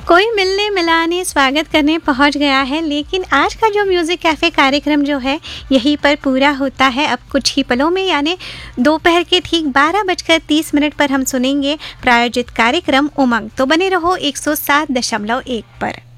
कोई मिलने मिलाने स्वागत करने पहुंच गया है, लेकिन आज का जो म्यूज़िक कैफ़े कार्यक्रम जो है यहीं पर पूरा होता है। अब कुछ ही पलों में यानी दोपहर के ठीक 12:30 पर हम सुनेंगे प्रायोजित कार्यक्रम उमंग। तो बने रहो 107.1 पर।